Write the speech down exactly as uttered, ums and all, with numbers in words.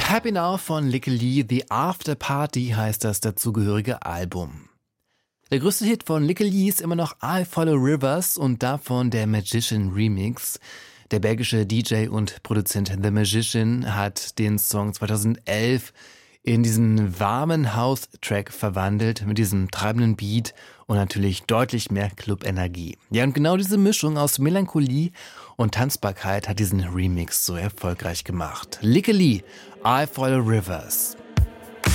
Happy Now von Licky Lee, The After Party heißt das dazugehörige Album. Der größte Hit von Licky Lee ist immer noch I Follow Rivers und davon der Magician Remix. Der belgische D J und Produzent The Magician hat den Song zweitausendelf in diesen warmen House-Track verwandelt mit diesem treibenden Beat und natürlich deutlich mehr Club-Energie. Ja, und genau diese Mischung aus Melancholie und Tanzbarkeit hat diesen Remix so erfolgreich gemacht. Licky Lee, I Follow Rivers.